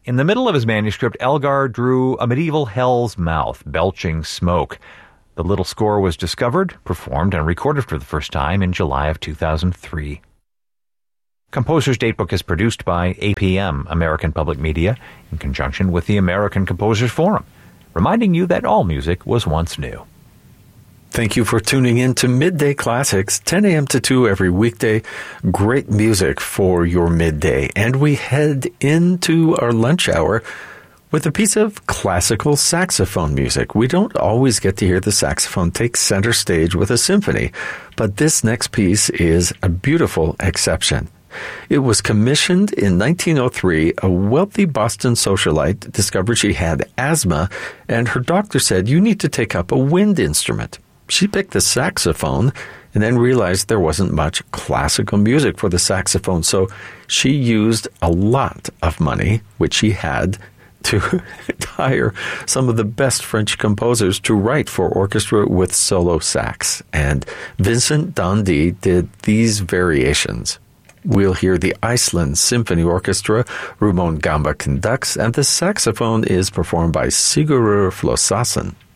In the middle of his manuscript, Elgar drew a medieval hell's mouth, belching smoke. The little score was discovered, performed, and recorded for the first time in July of 2003. Composer's Datebook is produced by APM, American Public Media, in conjunction with the American Composers Forum, reminding you that all music was once new. Thank you for tuning in to Midday Classics, 10 a.m. to 2 every weekday. Great music for your midday. And we head into our lunch hour with a piece of classical saxophone music. We don't always get to hear the saxophone take center stage with a symphony, but this next piece is a beautiful exception. It was commissioned in 1903. A wealthy Boston socialite discovered she had asthma, and her doctor said, "You need to take up a wind instrument." She picked the saxophone and then realized there wasn't much classical music for the saxophone, so she used a lot of money, which she had, to hire some of the best French composers to write for orchestra with solo sax. And Vincent d'Indy did these variations. We'll hear the Iceland Symphony Orchestra. Rumon Gamba conducts, and the saxophone is performed by Sigurður Flosason.